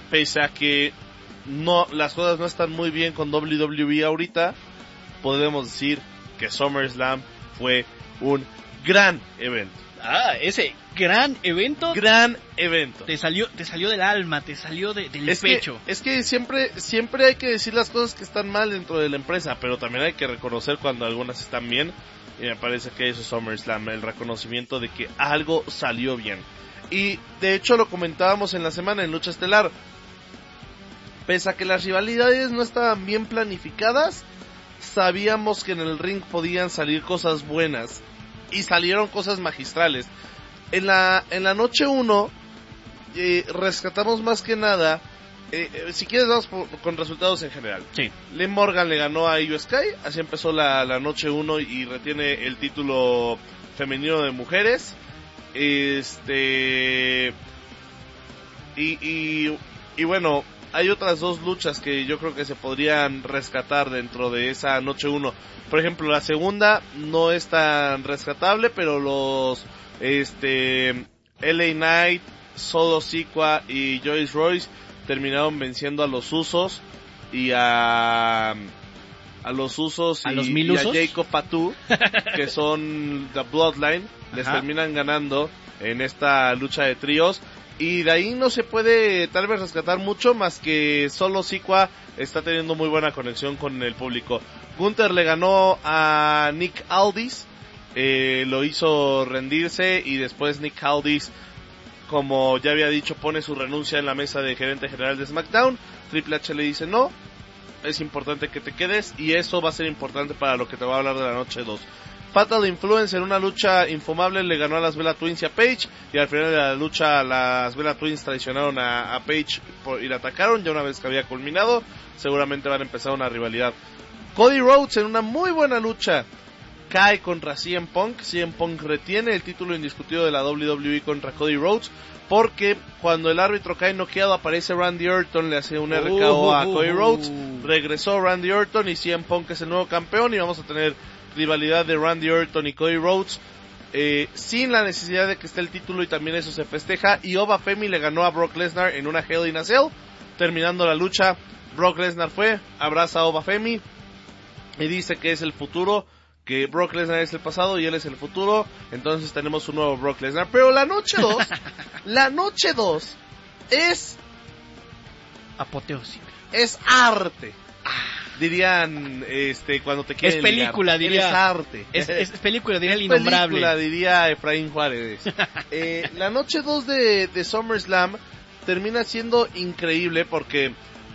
pese a que no, las cosas no están muy bien con WWE ahorita, podemos decir que SummerSlam fue un gran evento. Ese gran evento. Gran evento. Te salió del alma, te salió del pecho. Es que siempre hay que decir las cosas que están mal dentro de la empresa, pero también hay que reconocer cuando algunas están bien. Y me parece que eso es SummerSlam, el reconocimiento de que algo salió bien. Y de hecho lo comentábamos en la semana en Lucha Estelar. Pese a que las rivalidades no estaban bien planificadas, sabíamos que en el ring podían salir cosas buenas. Y salieron cosas magistrales. En la noche 1 rescatamos más que nada. Si quieres vamos con resultados en general. Sí. Liv Morgan le ganó a Io Sky. Así empezó la noche 1 y retiene el título femenino de mujeres. Y bueno, hay otras dos luchas que yo creo que se podrían rescatar dentro de esa noche 1. Por ejemplo, la segunda no es tan rescatable, pero los LA Knight, Solo Sikoa y Joyce Royce terminaron venciendo a los Usos y a los Usos y a Jacob Fatu, que son The Bloodline. Les terminan ganando en esta lucha de tríos. Y de ahí no se puede tal vez rescatar mucho, más que Solo Sikoa está teniendo muy buena conexión con el público. Gunther le ganó a Nick Aldis, lo hizo rendirse y después Nick Aldis, como ya había dicho, pone su renuncia en la mesa de gerente general de SmackDown. Triple H le dice no, es importante que te quedes y eso va a ser importante para lo que te va a hablar de la noche 2. Fatal Influence en una lucha infumable le ganó a las Bella Twins y a Paige, y al final de la lucha las Bella Twins traicionaron a Paige y la atacaron. Ya una vez que había culminado, seguramente van a empezar una rivalidad. Cody Rhodes en una muy buena lucha cae contra CM Punk. CM Punk retiene el título indiscutido de la WWE contra Cody Rhodes, porque cuando el árbitro cae noqueado aparece Randy Orton, le hace un RKO a Cody Rhodes, regresó Randy Orton y CM Punk es el nuevo campeón, y vamos a tener rivalidad de Randy Orton y Cody Rhodes sin la necesidad de que esté el título, y también eso se festeja. Y Ova Femi le ganó a Brock Lesnar en una Hell in a Cell. Terminando la lucha, Brock Lesnar abraza a Ova Femi y dice que es el futuro, que Brock Lesnar es el pasado y él es el futuro. Entonces tenemos un nuevo Brock Lesnar. Pero la noche 2 es apoteósica, es arte. Dirían, cuando te quieren es película, ligar. diría. Es arte. Es película, diría el innombrable. Película, diría Efraín Juárez. La noche 2 de SummerSlam termina siendo increíble porque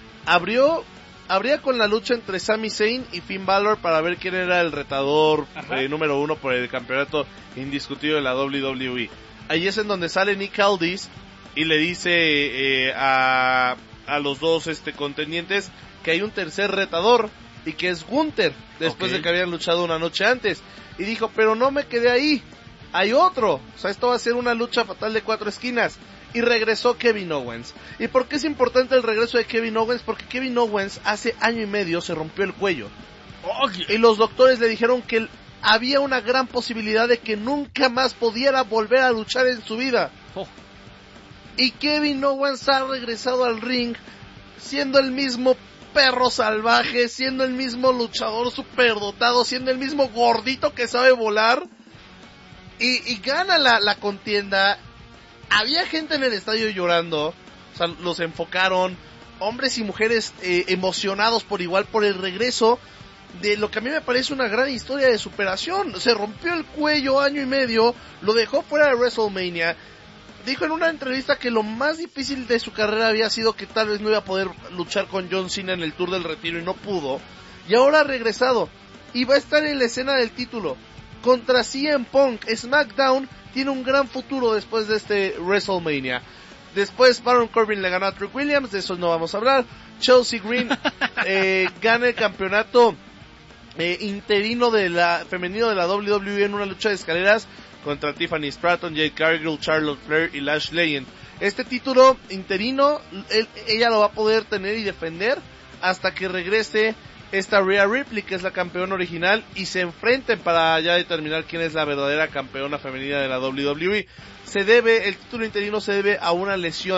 abría con la lucha entre Sami Zayn y Finn Balor para ver quién era el retador número 1 por el campeonato indiscutido de la WWE. Ahí es en donde sale Nick Aldis y le dice a los dos contendientes que hay un tercer retador y que es Gunther, después de que habían luchado una noche antes. Y dijo, pero no me quedé ahí, hay otro, o sea, esto va a ser una lucha fatal de 4 esquinas. Y regresó Kevin Owens. ¿Y por qué es importante el regreso de Kevin Owens? Porque Kevin Owens hace año y medio se rompió el cuello. Y los doctores le dijeron que había una gran posibilidad de que nunca más pudiera volver a luchar en su vida. Y Kevin Owens ha regresado al ring siendo el mismo perro salvaje, siendo el mismo luchador superdotado, siendo el mismo gordito que sabe volar, y gana la contienda. Había gente en el estadio llorando, o sea, los enfocaron, hombres y mujeres emocionados por igual por el regreso de lo que a mí me parece una gran historia de superación. Se rompió el cuello año y medio, lo dejó fuera de WrestleMania. Dijo en una entrevista que lo más difícil de su carrera había sido que tal vez no iba a poder luchar con John Cena en el Tour del Retiro, y no pudo. Y ahora ha regresado y va a estar en la escena del título contra CM Punk. SmackDown tiene un gran futuro después de este WrestleMania. Después Baron Corbin le ganó a Trick Williams, de eso no vamos a hablar. Chelsea Green gana el campeonato interino de la femenino de la WWE en una lucha de escaleras contra Tiffany Stratton, Jade Cargill, Charlotte Flair y Lash Legend. Este título interino ella lo va a poder tener y defender hasta que regrese esta Rhea Ripley, que es la campeona original, y se enfrenten para ya determinar quién es la verdadera campeona femenina de la WWE. El título interino se debe a una lesión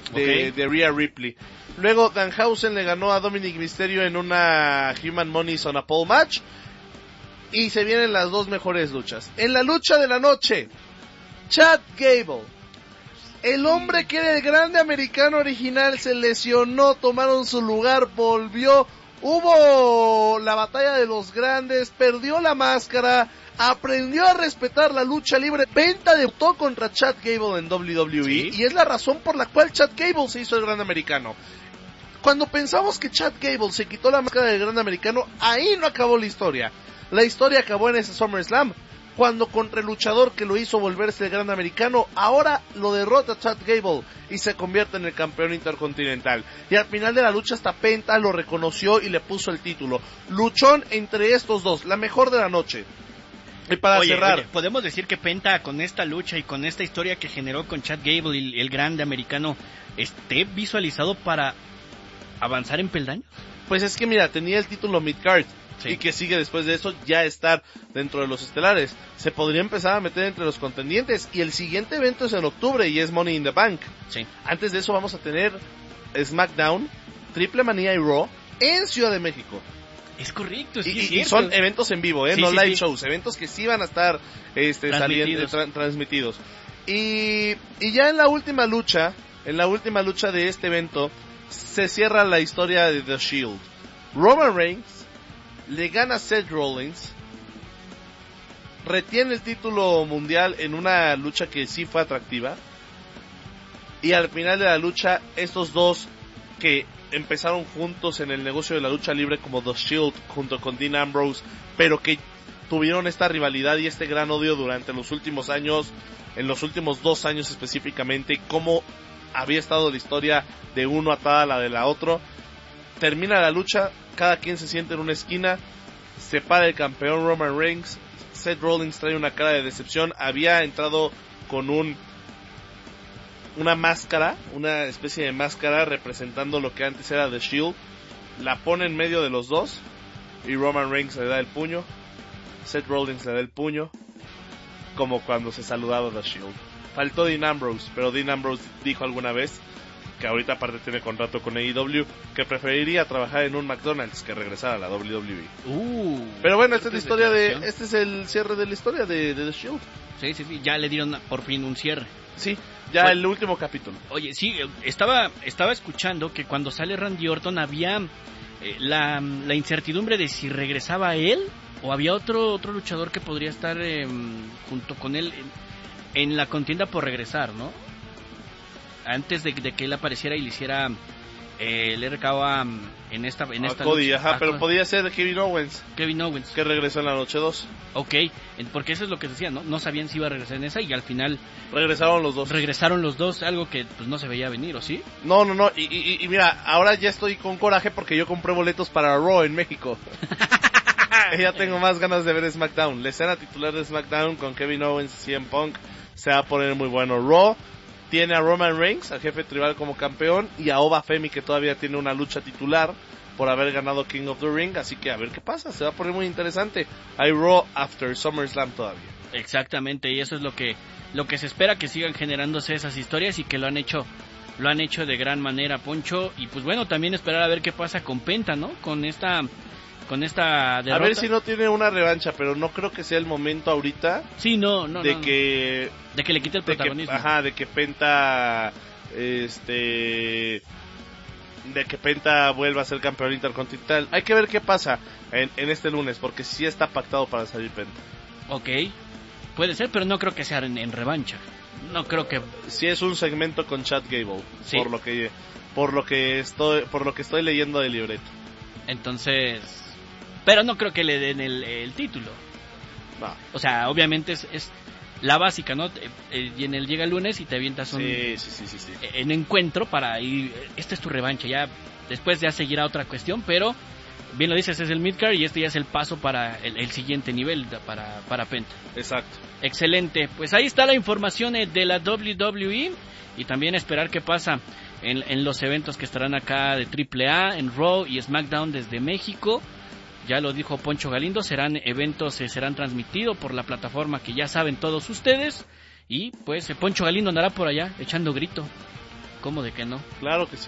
de Rhea Ripley. Luego Danhausen le ganó a Dominic Mysterio en una Human Money on a Pole match. Y se vienen las dos mejores luchas. En la lucha de la noche, Chad Gable, el hombre que era el grande americano original, se lesionó, tomaron su lugar, volvió, hubo la batalla de los grandes, perdió la máscara, aprendió a respetar la lucha libre. Penta debutó contra Chad Gable en WWE, ¿sí? Y es la razón por la cual Chad Gable se hizo el grande americano. Cuando pensamos que Chad Gable se quitó la máscara del grande americano, ahí no acabó la historia. La historia acabó en ese SummerSlam, cuando contra el luchador que lo hizo volverse el gran americano, ahora lo derrota Chad Gable y se convierte en el campeón intercontinental. Y al final de la lucha hasta Penta lo reconoció y le puso el título. Luchón entre estos dos, la mejor de la noche. Y para cerrar, podemos decir que Penta, con esta lucha y con esta historia que generó con Chad Gable y el grande americano, esté visualizado para avanzar en peldaños. Pues es que mira, tenía el título Midcard. Sí. Y que sigue después de eso ya estar dentro de los estelares. Se podría empezar a meter entre los contendientes. Y el siguiente evento es en octubre y es Money in the Bank. Sí. Antes de eso vamos a tener SmackDown, Triple Manía y Raw en Ciudad de México. Es correcto, y son eventos en vivo, no live shows, eventos que sí van a estar transmitidos. Y ya en la última lucha de este evento, se cierra la historia de The Shield. Roman Reigns le gana a Seth Rollins, retiene el título mundial en una lucha que sí fue atractiva, y al final de la lucha, estos dos que empezaron juntos en el negocio de la lucha libre como The Shield junto con Dean Ambrose, pero que tuvieron esta rivalidad y este gran odio durante los últimos años, en los últimos 2 años específicamente, cómo había estado la historia de uno atada a la de la otro. Termina la lucha, cada quien se siente en una esquina, se para el campeón Roman Reigns, Seth Rollins trae una cara de decepción, había entrado con una máscara, una especie de máscara representando lo que antes era The Shield, la pone en medio de los dos y Roman Reigns le da el puño, Seth Rollins le da el puño, como cuando se saludaba The Shield. Faltó Dean Ambrose, pero Dean Ambrose dijo alguna vez, que ahorita aparte tiene contrato con AEW, que preferiría trabajar en un McDonald's que regresar a la WWE. Pero bueno, esta es la historia este es el cierre de la historia de The Shield. Sí, ya le dieron por fin un cierre. Sí, ya el último capítulo. Oye, sí, estaba escuchando que cuando sale Randy Orton había la incertidumbre de si regresaba él o había otro luchador que podría estar junto con él en la contienda por regresar, ¿no? Antes de que él apareciera y le hiciera el RKO en esta Cody, lucha. Pero podía ser Kevin Owens, que regresó en la noche 2. Ok, porque eso es lo que decían, ¿no? No sabían si iba a regresar en esa y al final regresaron los dos, algo que pues no se veía venir, ¿o sí? No, y mira, ahora ya estoy con coraje porque yo compré boletos para Raw en México. Ya tengo más ganas de ver SmackDown. La escena titular de SmackDown con Kevin Owens y CM Punk se va a poner muy bueno. Raw tiene a Roman Reigns, al jefe tribal, como campeón, y a Oba Femi, que todavía tiene una lucha titular por haber ganado King of the Ring, así que a ver qué pasa, se va a poner muy interesante. Hay Raw after SummerSlam todavía. Exactamente, y eso es lo que se espera, que sigan generándose esas historias y que lo han hecho de gran manera, Poncho. Y pues bueno, también esperar a ver qué pasa con Penta, ¿no? Con esta derrota. A ver si no tiene una revancha, pero no creo que sea el momento ahorita. Sí, no. Que le quite el protagonismo. De que Penta de que Penta vuelva a ser campeón intercontinental. Hay que ver qué pasa en este lunes, porque sí está pactado para salir Penta. Ok, puede ser, pero no creo que sea en revancha. No creo que... Sí es un segmento con Chad Gable, ¿sí? por lo que estoy leyendo del libreto. Entonces, pero no creo que le den el título. No. O sea, obviamente es la básica, ¿no? Y en el llega el lunes y te avientas en encuentro para ir. Esta es tu revancha, ya después ya seguirá otra cuestión, pero bien lo dices, es el midcard y este ya es el paso para el siguiente nivel para Penta. Exacto. Excelente, pues ahí está la información de la WWE y también esperar qué pasa en los eventos que estarán acá de AAA, en Raw y SmackDown desde México. Ya lo dijo Poncho Galindo, serán transmitidos por la plataforma que ya saben todos ustedes. Y pues Poncho Galindo andará por allá echando grito. ¿Cómo de que no? Claro que sí.